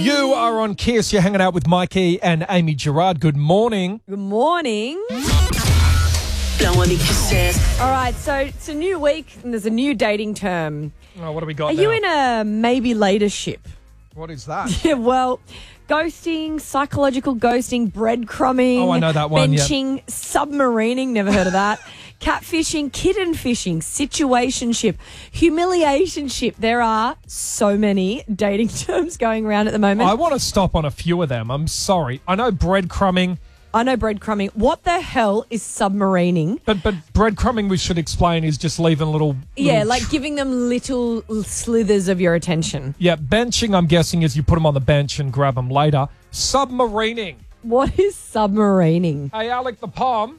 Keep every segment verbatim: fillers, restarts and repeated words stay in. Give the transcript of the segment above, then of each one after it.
You are on Kiss. You're hanging out with Mikey and Amy Gerard. Good morning. Good morning. All right, so it's a new week and there's a new dating term. Oh, what do we got Are now? you in a maybe later ship? What is that? Yeah, well, ghosting, psychological ghosting, breadcrumbing. Oh, I know that one, yeah. Benching, submarining, never heard of that. Catfishing, kitten fishing, situationship, humiliationship. There are so many dating terms going around at the moment. I want to stop on a few of them. I'm sorry. I know breadcrumbing. I know breadcrumbing. What the hell is submarining? But but breadcrumbing, we should explain, is just leaving little... Yeah, little like tr- giving them little slithers of your attention. Yeah, benching, I'm guessing, is you put them on the bench and grab them later. Submarining. What is submarining? Hey, Alec the Palm,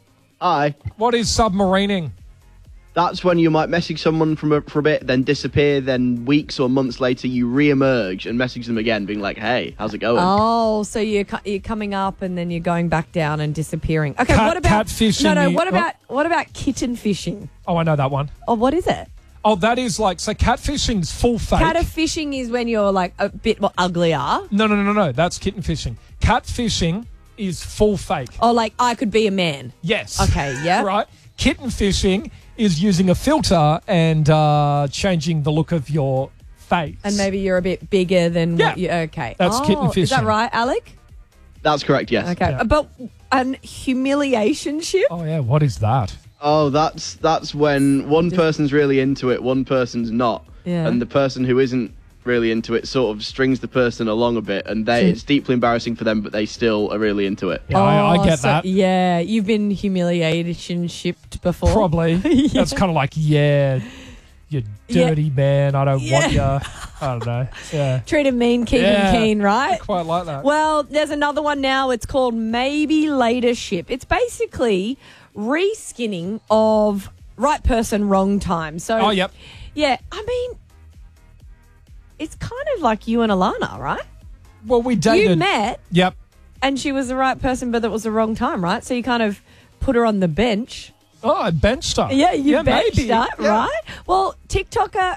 Hi. what is submarining? That's when you might message someone from a, for a bit, then disappear, then weeks or months later you re-emerge and message them again, being like, hey, how's it going? Oh, so you're cu- you're coming up and then you're going back down and disappearing. Okay, Cat- what about catfishing, No, no. you- What oh. about what about kitten fishing? Oh, I know that one. Oh, what is it? Oh, that is like... So catfishing's full fake. Cat fishing is when you're like a bit more uglier. No, no, no, no, no. That's kitten fishing. Catfishing is full fake. Or like I could be a man. Yes. Okay, yeah. Right. Kitten fishing is using a filter and uh, changing the look of your face. And maybe you're a bit bigger than Yeah. what you. Okay, That's oh, kitten Is that fishing. right, Alec? That's correct, yes. Okay, Yeah. but an humiliationship. Oh, yeah. What is that? Oh, that's that's when one person's really into it, one person's not. Yeah. And the person who isn't really into it sort of strings the person along a bit, and they it's deeply embarrassing for them, but they still are really into it. Yeah, I, I Oh, get so- that. Yeah, you've been humiliation shipped before. Probably. Yeah. That's kind of like, yeah, you Yeah. dirty man. I don't want Yeah. you. I don't know. Yeah. Treat him mean, keep Yeah. him keen, right? Quite like that. Well, there's another one now. It's called Maybe Later Ship. It's basically reskinning of right person, wrong time. So, Oh, yep. yeah, I mean, it's kind of like you and Alana, right? Well, we dated. You met Yep. and she was the right person, but it was the wrong time, right? So you kind of put her on the bench. Oh, I benched her. Yeah, you benched maybe. her, Yeah. right? Well, TikToker